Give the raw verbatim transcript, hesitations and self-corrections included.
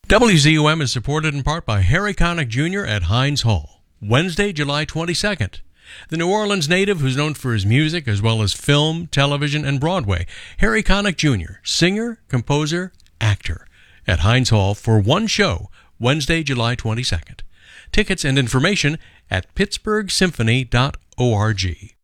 W Z U M is supported in part by Harry Connick Junior at Heinz Hall, Wednesday, July twenty-second. The New Orleans native, who's known for his music as well as film, television, and Broadway, Harry Connick Junior, singer, composer, actor, at Heinz Hall for one show, Wednesday, July twenty-second. Tickets and information at pittsburgh symphony dot org.